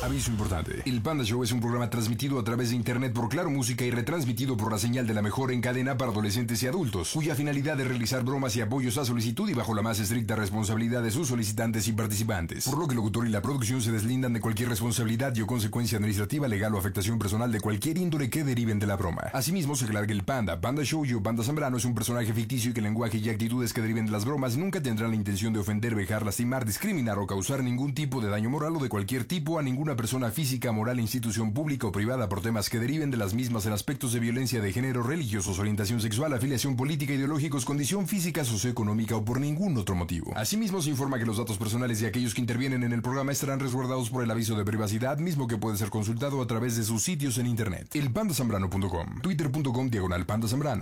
Aviso importante. El Panda Show es un programa transmitido a través de internet por Claro Música y retransmitido por la señal de la mejor en cadena para adolescentes y adultos, cuya finalidad es realizar bromas y apoyos a solicitud y bajo la más estricta responsabilidad de sus solicitantes y participantes. Por lo que el locutor y la producción se deslindan de cualquier responsabilidad y o consecuencia administrativa, legal o afectación personal de cualquier índole que deriven de la broma. Asimismo, se aclara que el Panda Show o Panda Zambrano es un personaje ficticio y que el lenguaje y actitudes que deriven de las bromas nunca tendrán la intención de ofender, vejar, lastimar, discriminar o causar ningún tipo de daño moral o de cualquier tipo a ninguna persona física, moral, institución pública o privada por temas que deriven de las mismas en aspectos de violencia de género, religiosos, orientación sexual, afiliación política, ideológicos, condición física, socioeconómica o por ningún otro motivo. Asimismo, se informa que los datos personales de aquellos que intervienen en el programa estarán resguardados por el aviso de privacidad, mismo que puede ser consultado a través de sus sitios en internet. elpandasambrano.com, twitter.com/pandazambrano,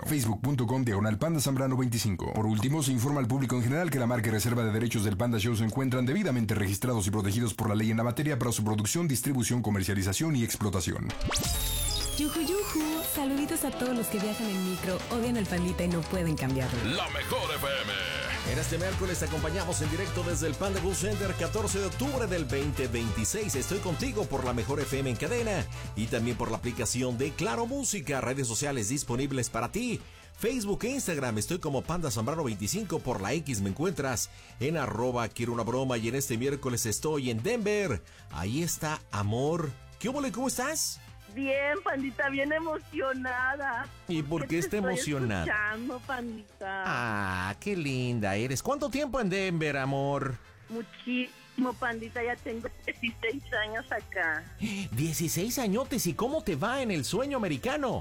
facebook.com/pandazambrano25. Por último, se informa al público en general que la marca y reserva de derechos del Panda Show se encuentran debidamente registrados y protegidos por la ley en la materia para su producción, distribución, comercialización y explotación. Yuju yuju, saluditos a todos los que viajan en micro, odian al Pandita y no pueden cambiarlo. La mejor FM. En este miércoles te acompañamos en directo desde el Panda Bus Center, 14 de octubre del 2026. Estoy contigo por la mejor FM en cadena y también por la aplicación de Claro Música, redes sociales disponibles para ti. Facebook e Instagram, estoy como Panda Zambrano 25, por la X me encuentras en @quiero una broma y en este miércoles estoy en Denver. Ahí está Amor. ¿Qué hubo, cómo estás? Bien, Pandita, bien emocionada. ¿Y por qué está emocionada? Estoy escuchando, Pandita. Ah, qué linda eres. ¿Cuánto tiempo en Denver, amor? Muchísimo, Pandita, ya tengo 16 años acá. 16 añotes, ¿y cómo te va en el sueño americano?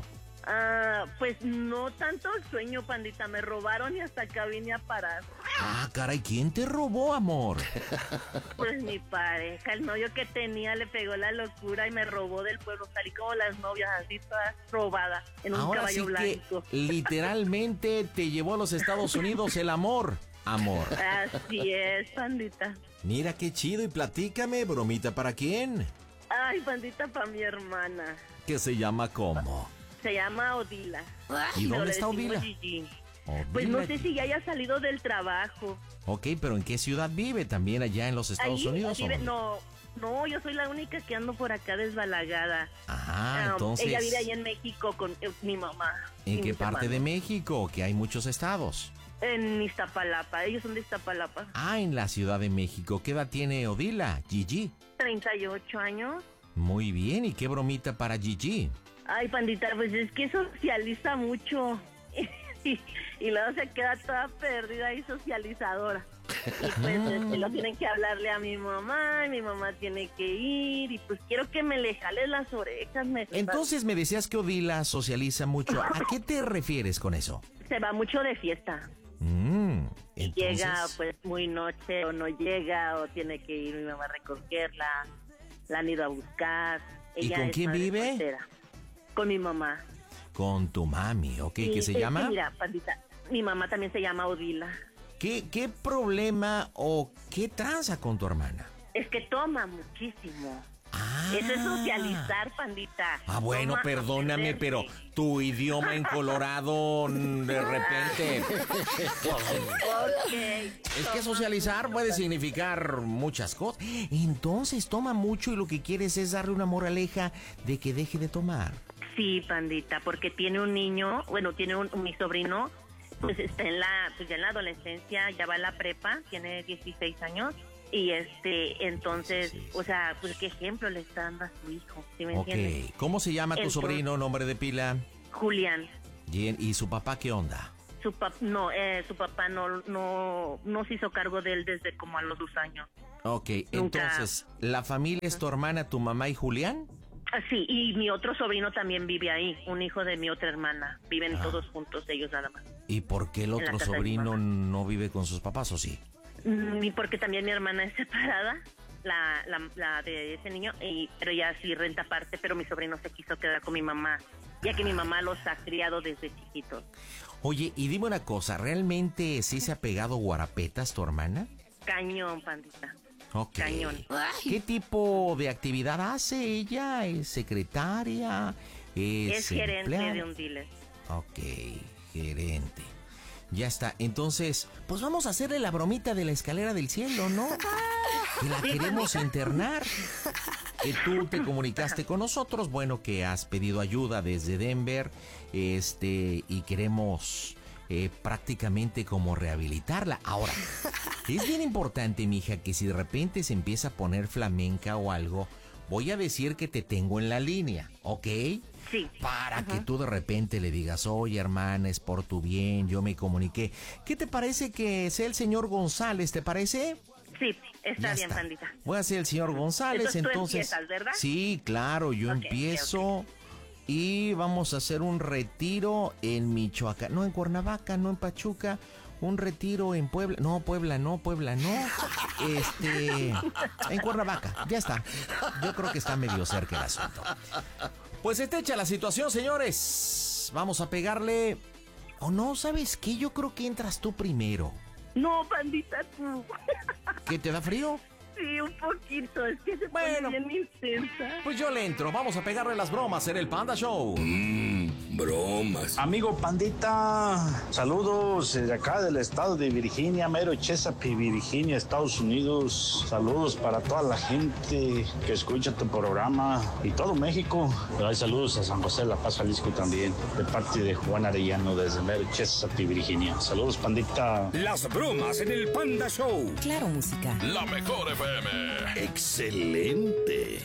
Pues no tanto el sueño, Pandita, me robaron y hasta acá vine a parar. Ah, caray, ¿quién te robó, amor? Pues mi pareja, el novio que tenía le pegó la locura y me robó del pueblo. Salí como las novias, así todas robadas, en un Ahora caballo sí blanco. Que literalmente te llevó a los Estados Unidos el amor. Amor. Así es, Pandita. Mira qué chido, y platícame, bromita, ¿para quién? Ay, Pandita, para mi hermana. ¿Qué se llama cómo? Se llama Odila. ¿Y dónde está Odila? Gigi. Odila. Pues no sé si ya haya salido del trabajo. Ok, pero ¿en qué ciudad vive? ¿También allá en los Estados Unidos? Vive, no, yo soy la única que ando por acá desbalagada. Ajá, entonces... Ella vive ahí en México con mi mamá. ¿En qué parte de México? Que hay muchos estados. En Iztapalapa, ellos son de Iztapalapa. Ah, en la Ciudad de México. ¿Qué edad tiene Odila, Gigi? 38 años. Muy bien, ¿y qué bromita para Gigi? Ay, Pandita, pues es que socializa mucho. Y luego se queda toda perdida y socializadora. Y pues lo tienen que hablarle a mi mamá, y mi mamá tiene que ir, y pues quiero que me le jales las orejas. Entonces me decías que Odila socializa mucho. ¿A qué te refieres con eso? Se va mucho de fiesta. Entonces... Llega pues muy noche o no llega, o tiene que ir mi mamá a recogerla, la han ido a buscar. ¿Y Ella con quién vive? Soltera. Con mi mamá. Con tu mami, ok, ¿qué se llama? Que mira, Pandita, mi mamá también se llama Odila. ¿Qué problema o qué tranza con tu hermana? Es que toma muchísimo. Ah. Eso es socializar, Pandita. Ah, bueno, Toma, perdóname, pero tu idioma en Colorado de repente... Okay. Es que socializar puede significar muchas cosas. Entonces toma mucho y lo que quieres es darle una moraleja de que deje de tomar. Sí, Pandita, porque tiene un niño, bueno, tiene mi sobrino, pues está ya en la adolescencia, ya va a la prepa, tiene 16 años. Y entonces, sí. O sea, pues qué ejemplo le está dando a su hijo, ¿sí me entiendes? ¿Cómo se llama tu sobrino, nombre de pila? Julián. Bien, ¿y su papá qué onda? Su papá no se hizo cargo de él desde como a los 2 años. Ok, entonces, ¿la familia es tu hermana, tu mamá y Julián? Sí, y mi otro sobrino también vive ahí, un hijo de mi otra hermana. Viven todos juntos, ellos nada más. ¿Y por qué el otro sobrino no vive con sus papás, o sí? Y porque también mi hermana es separada, la de ese niño, pero ella sí renta aparte, pero mi sobrino se quiso quedar con mi mamá, ya que mi mamá los ha criado desde chiquitos. Oye, y dime una cosa, ¿realmente sí se ha pegado guarapetas tu hermana? Cañón, Pandita. Ok. Cañón. ¿Qué tipo de actividad hace ella? ¿Es secretaria? ¿Es gerente empleada? de un dealer. Ok, gerente. Ya está, entonces, pues vamos a hacerle la bromita de la escalera del cielo, ¿no? Que la queremos internar. que tú te comunicaste con nosotros, bueno, que has pedido ayuda desde Denver, y queremos prácticamente como rehabilitarla. Ahora, es bien importante, mija, que si de repente se empieza a poner flamenca o algo, voy a decir que te tengo en la línea, ¿ok? Sí. Para que tú de repente le digas, oye, hermana, es por tu bien, yo me comuniqué. ¿Qué te parece que sea el señor González? ¿Te parece? Sí, está Ya bien, está. pandita. Voy a ser el señor González, Entonces tú entonces. empiezas, ¿verdad? Sí, claro, yo Ok, empiezo y vamos a hacer un retiro en Michoacán, no en Cuernavaca, no en Pachuca, un retiro en Puebla, no, Puebla no, en Cuernavaca, ya está. Yo creo que está medio cerca el asunto. Pues está hecha la situación, señores. Vamos a pegarle. O no, ¿sabes qué? Yo creo que entras tú primero. No, pandita, tú. ¿Qué te da frío? Sí, un poquito, es que se Bueno. pone bien intensa. Pues yo le entro, vamos a pegarle las bromas en el Panda Show. Bromas. Amigo Pandita, saludos desde acá del estado de Virginia, mero Chesapeake, Virginia, Estados Unidos. Saludos para toda la gente que escucha tu programa y todo México. Pero hay saludos a San José de la Paz, Jalisco también, de parte de Juan Arellano desde mero Chesapeake, Virginia. Saludos, Pandita. Las bromas en el Panda Show. Claro, música. La mejor FM. Excelente.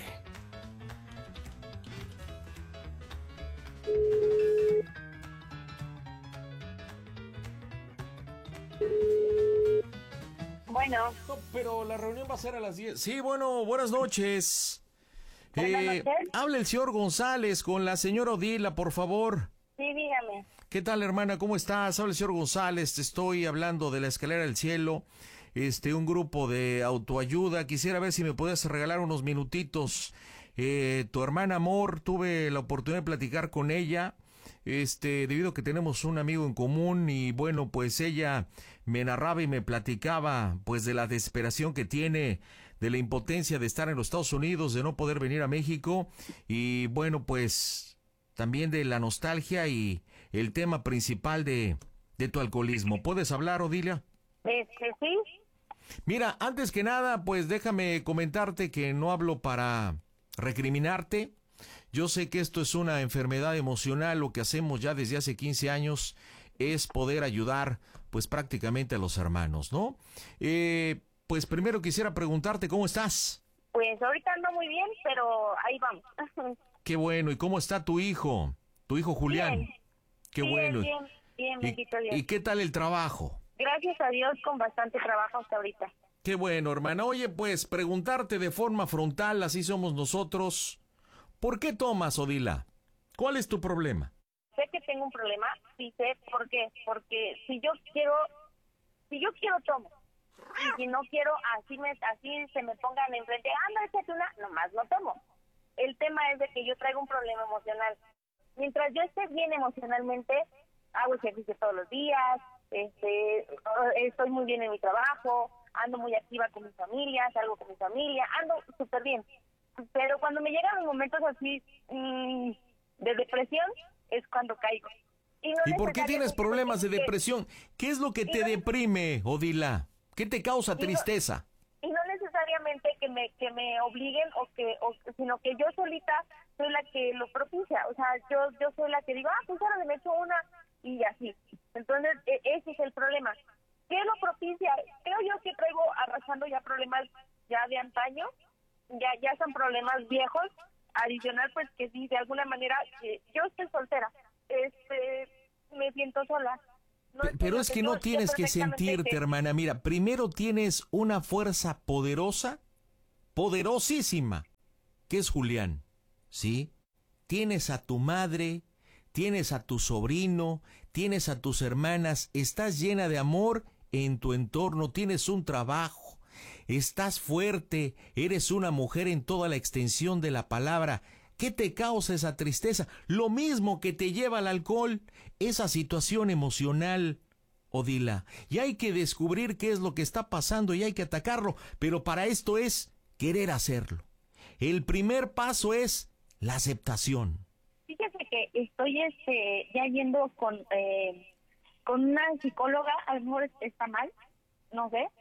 Bueno, No, pero la reunión va a ser a las 10. Sí, bueno, buenas noches. Buenas noches. Habla el señor González con la señora Odila, por favor. sí, dígame. ¿Qué tal, hermana? ¿Cómo estás? Habla el señor González, te estoy hablando de la Escalera del Cielo, un grupo de autoayuda. Quisiera ver si me puedes regalar unos minutitos. Tu hermana Amor, tuve la oportunidad de platicar con ella, debido a que tenemos un amigo en común y bueno, pues ella me narraba y me platicaba pues de la desesperación que tiene, de la impotencia de estar en los Estados Unidos, de no poder venir a México y bueno, pues también de la nostalgia y el tema principal de tu alcoholismo. ¿Puedes hablar, Odilia? Sí. Mira, antes que nada, pues déjame comentarte que no hablo para recriminarte. Yo sé que esto es una enfermedad emocional. Lo que hacemos ya desde hace 15 años es poder ayudar, pues prácticamente a los hermanos, ¿no? Pues primero quisiera preguntarte, ¿cómo estás? Pues ahorita ando muy bien, pero ahí vamos. Qué bueno. ¿Y cómo está tu hijo Julián? Bien. Qué Bien, bueno. bien, bendito Dios. ¿Y qué tal el trabajo? Gracias a Dios, con bastante trabajo hasta ahorita. Qué bueno, hermana. Oye, pues preguntarte de forma frontal, así somos nosotros. ¿Por qué tomas, Odila? ¿Cuál es tu problema? Sé que tengo un problema, sí sé por qué. Porque si yo quiero tomo. Y si no quiero, así se me pongan enfrente, anda, échate una, nomás no tomo. El tema es de que yo traigo un problema emocional. Mientras yo esté bien emocionalmente, hago ejercicio todos los días, estoy muy bien en mi trabajo, ando muy activa con mi familia, salgo con mi familia, ando súper bien. Pero cuando me llegan los momentos así de depresión, es cuando caigo. ¿Y por qué tienes problemas de depresión? ¿Qué es lo que te deprime, Odila? ¿Qué te causa tristeza? Y no necesariamente que me obliguen sino que yo solita soy la que lo propicia. O sea, yo soy la que digo, pues ahora me echo una y así. Entonces, ese es el problema. ¿Qué lo propicia? Creo yo que traigo arrastrando ya problemas ya de antaño, ya son problemas viejos, adicional pues que sí, de alguna manera, yo estoy soltera, me siento sola. No, pero es que no tienes que sentirte, hermana. Mira, primero tienes una fuerza poderosa, poderosísima, que es Julián, ¿sí? Tienes a tu madre, tienes a tu sobrino, tienes a tus hermanas, estás llena de amor en tu entorno, tienes un trabajo, estás fuerte, eres una mujer en toda la extensión de la palabra. ¿Qué te causa esa tristeza? Lo mismo que te lleva al alcohol, esa situación emocional, Odila. Y hay que descubrir qué es lo que está pasando y hay que atacarlo, pero para esto es querer hacerlo. El primer paso es la aceptación. Fíjese que estoy ya yendo con una psicóloga, a lo mejor está mal, no sé,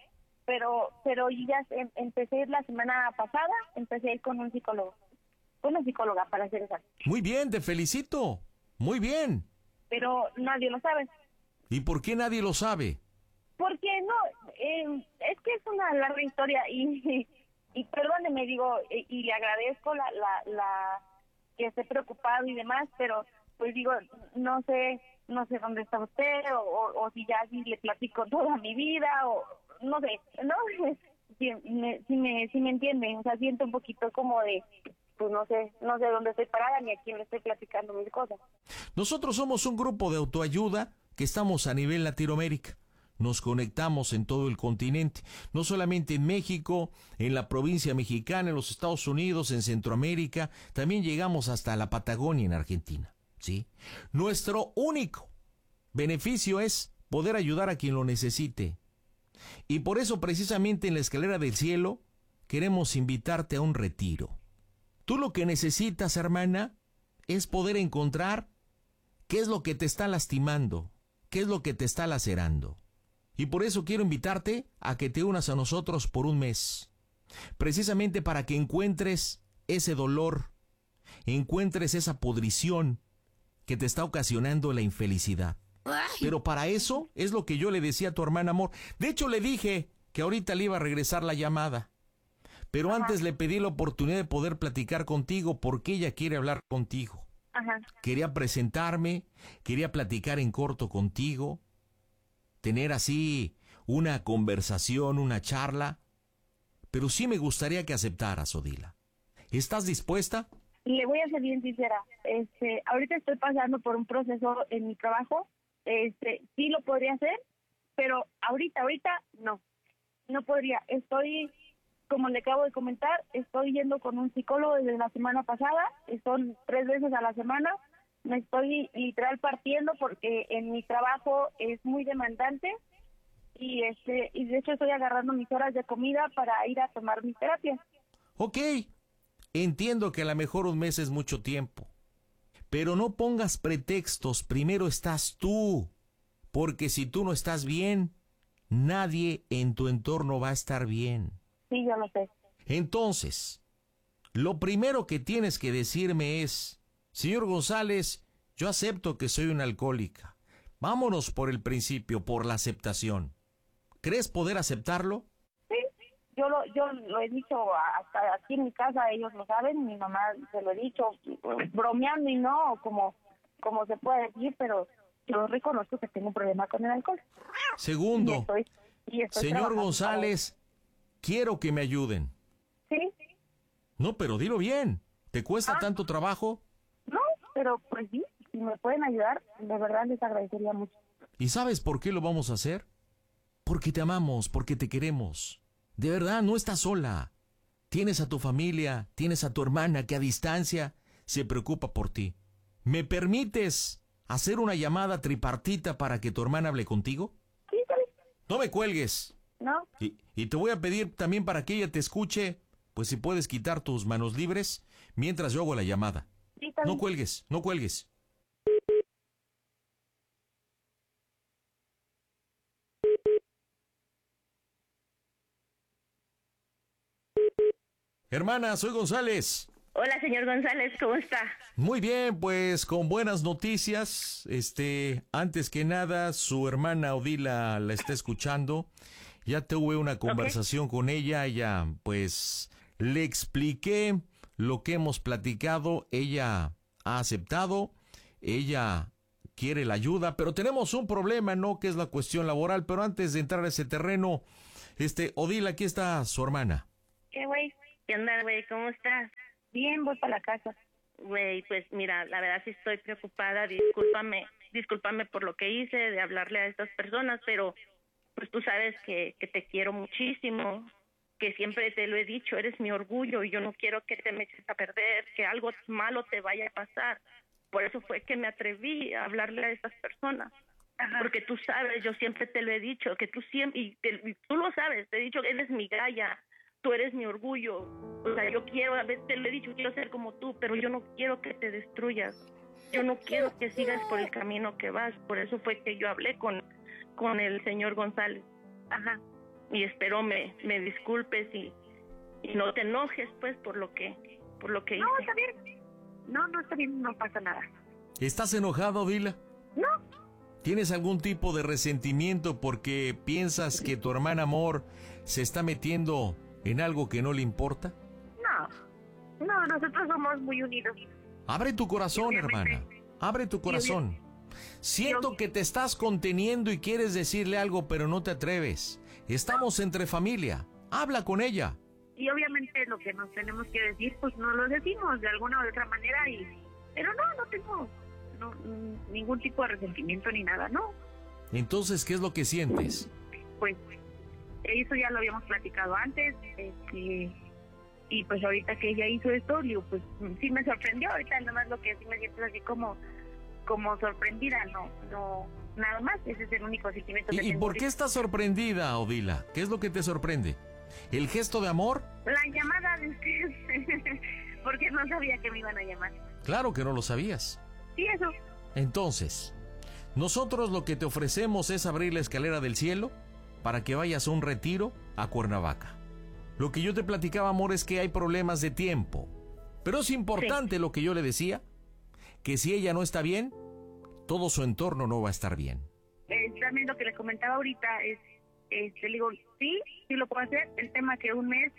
pero yo ya empecé a ir la semana pasada, empecé a ir con un psicólogo, con una psicóloga para hacer eso. Muy bien, te felicito. Muy bien. Pero nadie lo sabe. ¿Y por qué nadie lo sabe? Porque no, es que es una larga historia y perdóneme, digo, y le agradezco la que esté preocupado y demás, pero pues digo, no sé dónde está usted o si ya sí le platico toda mi vida o no sé, ¿no? Si me entiende, o sea, siento un poquito como de, pues no sé dónde estoy parada ni a quién le estoy platicando mis cosas. Nosotros somos un grupo de autoayuda que estamos a nivel Latinoamérica. Nos conectamos en todo el continente, no solamente en México, en la provincia mexicana, en los Estados Unidos, en Centroamérica, también llegamos hasta la Patagonia en Argentina, ¿sí? Nuestro único beneficio es poder ayudar a quien lo necesite. Y por eso precisamente en la Escalera del Cielo queremos invitarte a un retiro. Tú lo que necesitas, hermana, es poder encontrar qué es lo que te está lastimando, qué es lo que te está lacerando. Y por eso quiero invitarte a que te unas a nosotros por un mes, precisamente para que encuentres ese dolor, encuentres esa podrición que te está ocasionando la infelicidad. Pero para eso es lo que yo le decía a tu hermana amor. De hecho, le dije que ahorita le iba a regresar la llamada. Pero antes le pedí la oportunidad de poder platicar contigo porque ella quiere hablar contigo. Ajá. Quería presentarme, quería platicar en corto contigo, tener así una conversación, una charla. Pero sí me gustaría que aceptaras, Odila. ¿Estás dispuesta? Le voy a ser bien sincera. Ahorita estoy pasando por un proceso en mi trabajo. Sí lo podría hacer, pero ahorita no podría. Estoy, como le acabo de comentar, estoy yendo con un psicólogo desde la semana pasada. Son 3 veces a la semana. Me estoy literal partiendo porque en mi trabajo es muy demandante y de hecho estoy agarrando mis horas de comida para ir a tomar mis terapias. Ok, entiendo que a lo mejor un mes es mucho tiempo. Pero no pongas pretextos, primero estás tú, porque si tú no estás bien, nadie en tu entorno va a estar bien. Sí, yo lo sé. Entonces, lo primero que tienes que decirme es, señor González, yo acepto que soy una alcohólica. Vámonos por el principio, por la aceptación. ¿Crees poder aceptarlo? Sí, yo lo he dicho hasta aquí en mi casa, ellos lo saben, mi mamá se lo he dicho, bromeando y no, como se puede decir, pero yo reconozco que tengo un problema con el alcohol. Segundo, y estoy señor González, quiero que me ayuden. Sí. No, pero dilo bien. ¿Te cuesta tanto trabajo? No, pero pues sí, si me pueden ayudar, de verdad les agradecería mucho. ¿Y sabes por qué lo vamos a hacer? Porque te amamos, porque te queremos. De verdad, no estás sola. Tienes a tu familia, tienes a tu hermana que a distancia se preocupa por ti. ¿Me permites hacer una llamada tripartita para que tu hermana hable contigo? Sí, está bien. No me cuelgues. No. Y te voy a pedir también para que ella te escuche, pues si puedes quitar tus manos libres mientras yo hago la llamada. Sí, está bien. No cuelgues, no cuelgues. Hermana, soy González. Hola, señor González, ¿cómo está? Muy bien, pues con buenas noticias. Antes que nada, su hermana Odila la está escuchando. Ya tuve una conversación con ella. Ella, pues, le expliqué lo que hemos platicado. Ella ha aceptado. Ella quiere la ayuda, pero tenemos un problema, ¿no? Que es la cuestión laboral. Pero antes de entrar a ese terreno, Odila, aquí está su hermana. ¿Qué, güey? ¿Qué onda, güey? ¿Cómo estás? Bien, voy para la casa. Güey, pues mira, la verdad sí estoy preocupada. Discúlpame por lo que hice de hablarle a estas personas, pero pues tú sabes que te quiero muchísimo, que siempre te lo he dicho, eres mi orgullo y yo no quiero que te me eches a perder, que algo malo te vaya a pasar. Por eso fue que me atreví a hablarle a estas personas. Ajá. Porque tú sabes, yo siempre te lo he dicho, que tú siempre, y tú lo sabes, te he dicho que eres mi galla. Tú eres mi orgullo, o sea, yo quiero, a veces te lo he dicho, quiero ser como tú, pero yo no quiero que te destruyas, yo no quiero que sigas por el camino que vas, por eso fue que yo hablé con el señor González. Ajá. espero me disculpes y no te enojes, pues, por lo que hice. No, está bien. No, está bien, no pasa nada. ¿Estás enojado, Dila? No. ¿Tienes algún tipo de resentimiento porque piensas que tu hermana Amor se está metiendo en algo que no le importa? No, nosotros somos muy unidos. Abre tu corazón, Obviamente. hermana. Abre tu corazón. Siento que te estás conteniendo y quieres decirle algo, pero no te atreves. Estamos entre familia. Habla con ella. Y obviamente lo que nos tenemos que decir, pues no lo decimos de alguna u otra manera. Pero no tengo ningún tipo de resentimiento ni nada, ¿no? Entonces, ¿qué es lo que sientes? Pues eso ya lo habíamos platicado antes, y pues ahorita que ella hizo esto, digo, pues sí me sorprendió. Ahorita nada más lo que sí me siento así como sorprendida, no, nada más. Ese es el único sentimiento que ¿Y tengo por qué ahorita. estás sorprendida, Odila? ¿Qué es lo que te sorprende? ¿El gesto de amor? La llamada de ustedes, porque no sabía que me iban a llamar. Claro que no lo sabías. Sí, eso. Entonces, nosotros lo que te ofrecemos es abrir la escalera del cielo para que vayas a un retiro a Cuernavaca. Lo que yo te platicaba, amor, es que hay problemas de tiempo. Pero es importante lo que yo le decía, que si ella no está bien, todo su entorno no va a estar bien. También lo que le comentaba ahorita es, le digo, sí lo puedo hacer. El tema que un mes,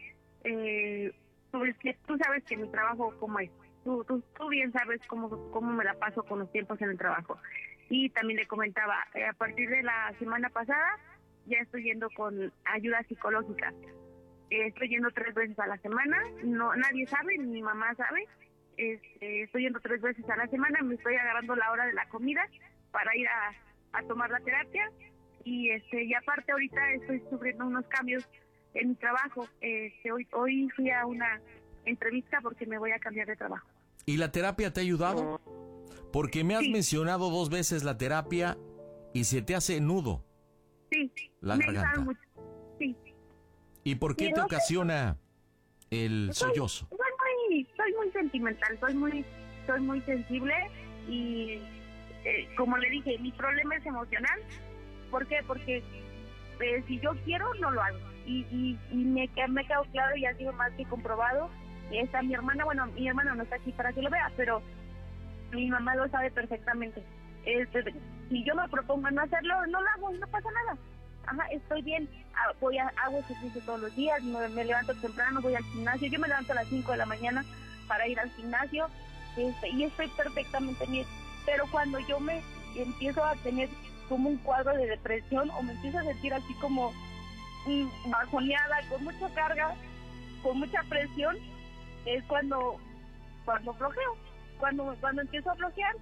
pues que tú sabes que mi trabajo cómo es. Tú bien sabes cómo me la paso con los tiempos en el trabajo. Y también le comentaba, a partir de la semana pasada ya estoy yendo con ayuda psicológica. Estoy yendo 3 veces a la semana, no, nadie sabe, ni mi mamá sabe. Estoy yendo 3 veces a la semana, me estoy agarrando la hora de la comida para ir a tomar la terapia. Y aparte ahorita estoy sufriendo unos cambios en mi trabajo. Hoy fui a una entrevista porque me voy a cambiar de trabajo. ¿Y la terapia te ha ayudado? Porque me has mencionado 2 veces la terapia y se te hace nudo. Sí, la me garganta. ayudaron mucho. Sí. ¿Y por qué te ocasiona el sollozo? Soy muy sentimental, soy muy sensible y como le dije, mi problema es emocional. ¿Por qué? Porque si yo quiero, no lo hago. Y me quedó claro y ha sido más que comprobado. Está mi hermana, bueno, mi hermana no está aquí para que lo vea, pero mi mamá lo sabe perfectamente. Si yo me propongo no hacerlo, no lo hago y no pasa nada. Ajá, estoy bien, hago ejercicio todos los días, me levanto temprano, voy al gimnasio. Yo me levanto a las 5 de la mañana para ir al gimnasio, y estoy perfectamente bien. Pero cuando yo me empiezo a tener como un cuadro de depresión, o me empiezo a sentir así como bajoneada, con mucha carga, con mucha presión, es cuando flojeo, cuando empiezo a flojear,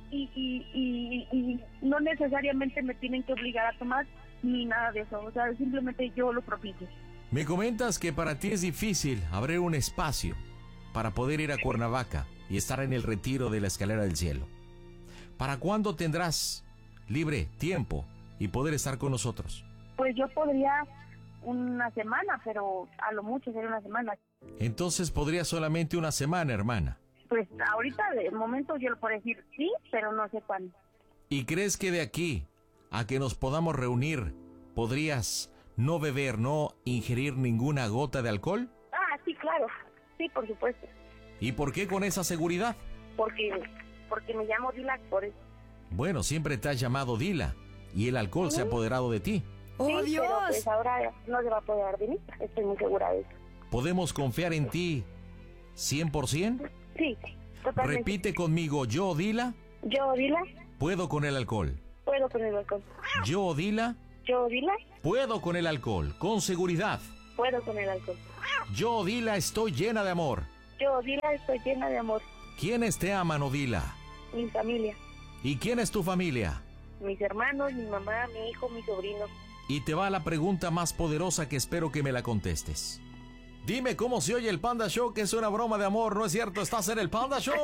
y no necesariamente me tienen que obligar a tomar ni nada de eso, o sea, simplemente yo lo propicio. Me comentas que para ti es difícil abrir un espacio para poder ir a Cuernavaca y estar en el retiro de la escalera del cielo. ¿Para cuándo tendrás libre tiempo y poder estar con nosotros? Pues yo podría una semana, pero a lo mucho sería una semana. Entonces podría solamente una semana, hermana. Pues ahorita de momento yo lo puedo decir sí, pero no sé cuándo. ¿Y crees que de aquí a que nos podamos reunir podrías no beber, no ingerir ninguna gota de alcohol? Ah, sí, claro, sí, por supuesto. ¿Y por qué con esa seguridad? Porque me llamo Dila, por eso. Bueno, siempre te has llamado Dila y el alcohol se ha apoderado de ti. ¡Oh, sí, Dios! Pero pues ahora no se va a apoderar de mí, estoy muy segura de eso. ¿Podemos confiar en ti 100%? Sí, totalmente. Repite conmigo, yo, Dila, Yo, Dila, puedo con el alcohol. puedo con el alcohol. Yo, Dila, Yo, Dila, puedo con el alcohol, con seguridad. puedo con el alcohol. Yo, Dila, estoy llena de amor. Yo, Dila, estoy llena de amor. ¿Quiénes te aman, Odila? Mi familia, ¿Y quién es tu familia? mis hermanos, mi mamá, mi hijo, mi sobrino. Y te va la pregunta más poderosa que espero que me la contestes. Dime cómo se oye el Panda Show, que es una broma de amor, ¿no es cierto? Estás en el Panda Show.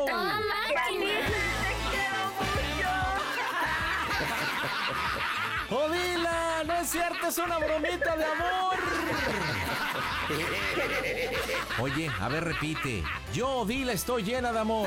¡Odila! ¡No es cierto! ¡Es una bromita de amor! Oye, a ver, repite. Yo, Odila, estoy llena de amor.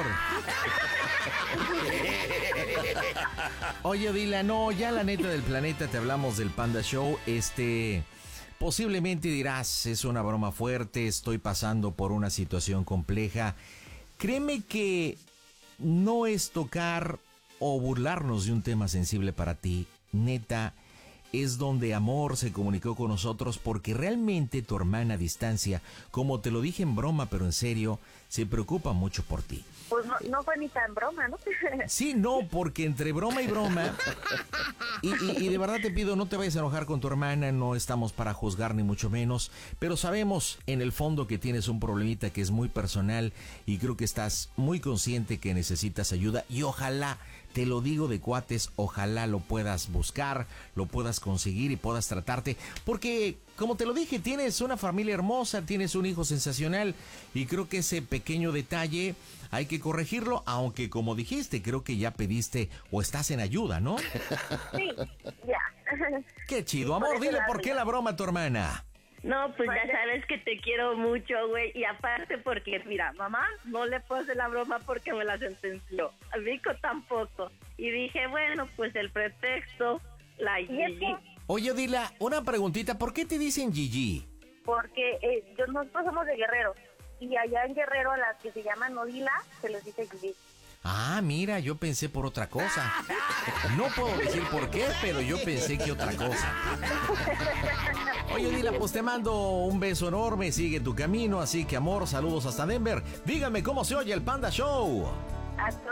Oye, Odila, no, ya la neta del planeta te hablamos del Panda Show. Posiblemente dirás, es una broma fuerte, estoy pasando por una situación compleja. Créeme que no es tocar o burlarnos de un tema sensible para ti. Neta, es donde Amor se comunicó con nosotros porque realmente tu hermana a distancia, como te lo dije en broma, pero en serio, se preocupa mucho por ti. Pues no fue ni tan broma, ¿no? Sí, no, porque entre broma y broma, y de verdad te pido, no te vayas a enojar con tu hermana, no estamos para juzgar ni mucho menos, pero sabemos en el fondo que tienes un problemita que es muy personal y creo que estás muy consciente que necesitas ayuda y ojalá, te lo digo de cuates, ojalá lo puedas buscar, lo puedas conseguir y puedas tratarte, porque como te lo dije, tienes una familia hermosa, tienes un hijo sensacional y creo que ese pequeño detalle hay que corregirlo, aunque como dijiste, creo que ya pediste o estás en ayuda, ¿no? Sí, ya. Qué chido, Amor, dile por qué la broma a tu hermana. No, pues ya sabes que te quiero mucho, güey. Y aparte porque, mira, mamá no le puedo hacer la broma porque me la sentenció. A Vico tampoco. Y dije, bueno, pues el pretexto, la Gigi. Oye, Odila, una preguntita, ¿por qué te dicen Gigi? Porque nosotros somos de Guerrero. Y allá en Guerrero a las que se llaman Odila se les dice Gigi. Ah, mira, yo pensé por otra cosa. No puedo decir por qué, pero yo pensé que otra cosa. Oye, Odila, pues te mando un beso enorme, sigue tu camino, así que Amor, saludos hasta Denver. Dígame cómo se oye el Panda Show. A todo